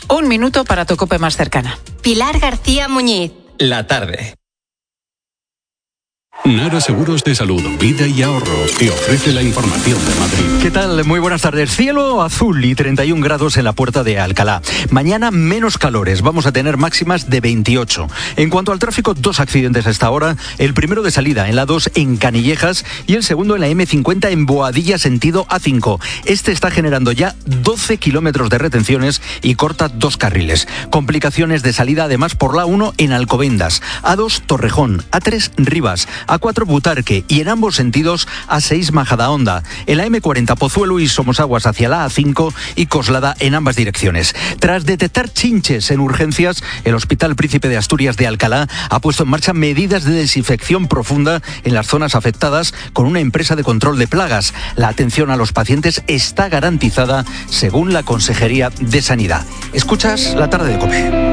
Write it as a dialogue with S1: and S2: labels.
S1: Un minuto para tu COPE más cercana.
S2: Pilar García Muñiz.
S3: La tarde.
S4: Nara Seguros de Salud, Vida y Ahorro te ofrece la información de Madrid.
S5: ¿Qué tal? Muy buenas tardes. Cielo azul y 31 grados en la puerta de Alcalá. Mañana menos calores, vamos a tener máximas de 28. En cuanto al tráfico, 2 accidentes a esta hora. El primero de salida en la 2 en Canillejas y el segundo en la M50 en Boadilla sentido A5. Este está generando ya 12 kilómetros de retenciones y corta 2 carriles. Complicaciones de salida además por la 1 en Alcobendas, A2 Torrejón, A3 Rivas, A4 Butarque y en ambos sentidos A6 Majadahonda. En la M40 Pozuelo y Somosaguas hacia la A5 y Coslada en ambas direcciones. Tras detectar chinches en urgencias, el Hospital Príncipe de Asturias de Alcalá ha puesto en marcha medidas de desinfección profunda en las zonas afectadas con una empresa de control de plagas. La atención a los pacientes está garantizada según la Consejería de Sanidad. Escuchas La Tarde de COPE.